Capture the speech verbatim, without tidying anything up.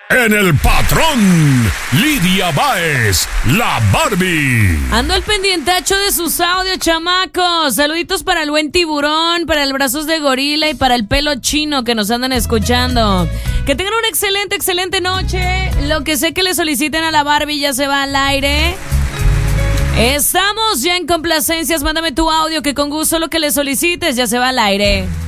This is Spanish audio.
en el patrón. Lidia Báez, la Barbie. Ando al pendientacho de sus audios, chamacos. Saluditos para el buen tiburón, para el brazos de gorila y para el pelo chino que nos andan escuchando. Que tengan una excelente, excelente noche. Lo que sé que le soliciten a la Barbie ya se va al aire. Estamos ya en complacencias. Mándame tu audio que con gusto lo que le solicites ya se va al aire.